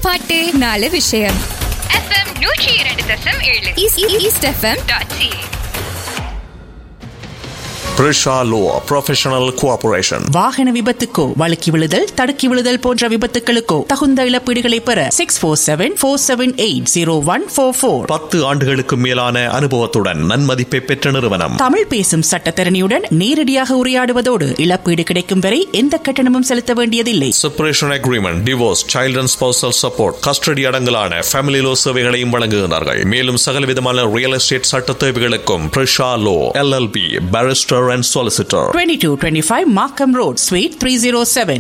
பாட்டு 4 விஷயம். FM 102.7 east FM.ca. Prisha Law Professional Cooperation. வாகன விபத்துக்கோ வழுக்கி விழுதல் தடுக்கி விழுதல் போன்ற விபத்துகளுக்கோ தகுந்த இழப்பீடுகளை பெற 647-478-0144. 10 ஆண்டுகளுக்கு மேலான அனுபவத்துடன் நன்மதிப்பை பெற்ற நிறுவனம். தமிழ் பேசும் சட்டத்தரணியுடன் நேரடியாக உரையாடுவதோடு இழப்பீடு கிடைக்கும் வரை எந்த கட்டணமும் செலுத்த வேண்டியதில்லை. Separation agreement, divorce, child and spousal support, custody அடங்கலான family low சேவைகளையும் வழங்குகிறார்கள். மேலும் சகல விதமான ரியல் எஸ்டேட் சட்ட தேவைகளுக்கும் Prisha Law LLP Barrister and Solicitor. 2225 Markham Road, Suite 307,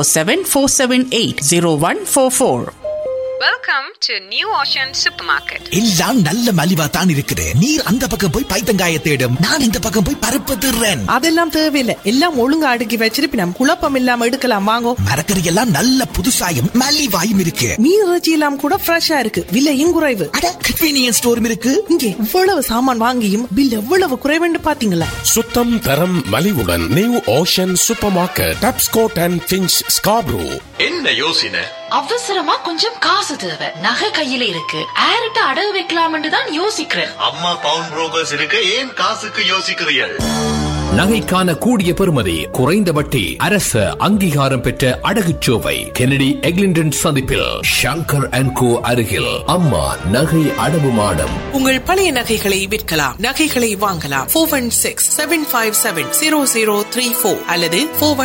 647-478-0144. Welcome to New Ocean Supermarket. எல்லாம் நல்ல மலிவா தான் இருக்குது. நீர் அந்த பக்கம் போய் பைத்தங்காய தேடும், நான் இந்த பக்கம் போய் பருப்பு திருறேன். அதெல்லாம் தேவையில்லை, எல்லாம் ஒழுங்கா அடுக்கி வச்சிருப்பி நம்ம குழப்பம் இல்லாம எடுக்கலாம். வாங்கோ. மரக்கறி எல்லாம் நல்ல புதுசாயும் மலிவாயும் இருக்கு. மீன் இறைச்சி எல்லாம் கூட ஃப்ரெஷ்ஷா இருக்கு, விலையும் குறைவு. அட கன்வீனியன்ஸ் ஸ்டோரும் இருக்கு. இங்கே இவ்வளவு சாமான் வாங்கியும் பில் எவ்வளவு குறைவுன்னு பாத்தீங்களா? சுத்தம் தரம் மலிவுடன் new ocean super market, Tapscott and pinch, Scarborough. என்ன யோசனை? அவசரமா கொஞ்சம் காசு தேவை, நகை கையில இருக்கு, ஆரிட்ட அடகு வைக்கலாம்னு தான் யோசிக்கிறேன். அம்மா பவுன் புரோக்கர்ஸ் இருக்கு, ஏன் காசுக்கு யோசிக்கிறீர்கள்? நகைக்கான கூடிய பெறுமதி, குறைந்த வட்டி, அரசு அங்கீகாரம் பெற்ற அடகுச்சோவை கெனடி எக்லிண்டன் சந்திப்பில் ஷங்கர் அண்ட் கோ அருகில் அம்மா நகை அடவு மாடம். உங்கள் பழைய நகைகளை விற்கலாம், நகைகளை வாங்கலாம். 416-757-0034 அல்லது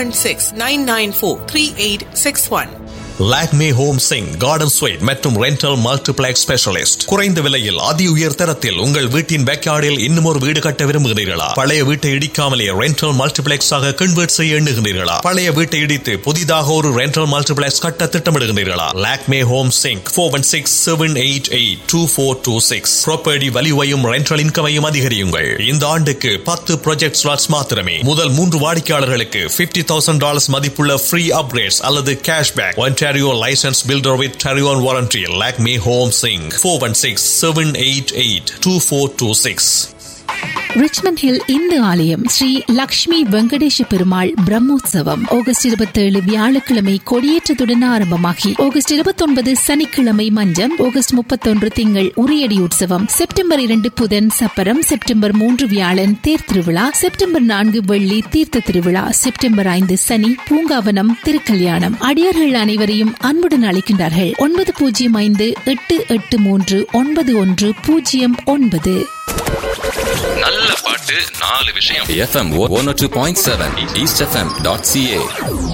416-994-3861. Lakme home Singh, garden sweet மற்றும் ரெண்டல் மல்டிப்ளெக்ஸ் ஸ்பெஷலிஸ்ட். குறைந்த விலையில் அதி உயர் தரத்தில் உங்கள் வீட்டின் பேக்யார்டில் இன்னும் ஒரு வீடு கட்ட விரும்புகிறீர்களா? பழைய வீட்டை இடிக்காமலே ரெண்டல் மல்டிப்ளெக்ஸ் ஆக கன்வெர்ட் செய்ய எண்ணுகிறீர்களா? பழைய வீட்டை இடித்து புதிதாக ஒரு ரெண்டல் மல்டிப்ளெக்ஸ் கட்ட திட்டமிடுகிறீர்களா? Lakme home Singh 416-788-2426. Property வேல்யூவையும் rental இன்கமையும் அதிகரியுங்கள். இந்த ஆண்டுக்கு 10 ப்ராஜெக்ட் ஸ்லாட்ஸ் மாத்திரமே. முதல் 3 வாடிக்கையாளர்களுக்கு $50,000 மதிப்புள்ள ஃப்ரீ அப்கிரேட்ஸ் அல்லது cashback. Ontario licensed builder with Ontario warranty. Lakme Home Singh 416-788-2426. Richmond hill Hindu ஆலயம் ஸ்ரீ லக்ஷ்மி வெங்கடேஷ பெருமாள் பிரம்மோற்சவம் ஆகஸ்ட் 27 வியாழக்கிழமை கொடியேற்றத்துடன் ஆரம்பமாகி ஆகஸ்ட் 29 சனிக்கிழமை மஞ்சம், ஆகஸ்ட் 31 திங்கள் உரியடி உற்சவம், செப்டம்பர் 2 புதன் சப்பரம், செப்டம்பர் 3 வியாழன் தேர் திருவிழா, செப்டம்பர் 4 வெள்ளி தீர்த்த திருவிழா, செப்டம்பர் 5 சனி பூங்காவனம் திருக்கல்யாணம். அடியார்கள் அனைவரையும் அன்புடன் அழைக்கின்றார்கள். 9055-881-9109. நல்ல பாட்டு 4 விஷயம். FM 102.7 east FM.ca.